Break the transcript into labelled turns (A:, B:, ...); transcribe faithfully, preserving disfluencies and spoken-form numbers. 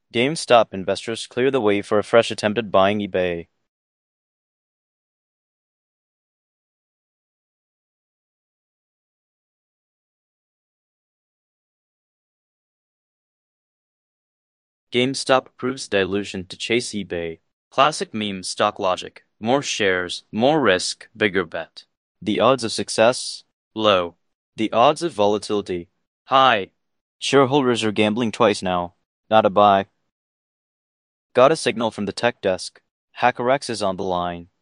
A: GameStop investors clear the way for a fresh attempt at buying eBay. GameStop proves dilution to chase eBay. Classic meme stock logic. More shares, more risk, bigger bet. The odds of success? Low. The odds of volatility? High. Shareholders are gambling twice now. Not a buy. Got a signal from the tech desk. HackerX is on the line.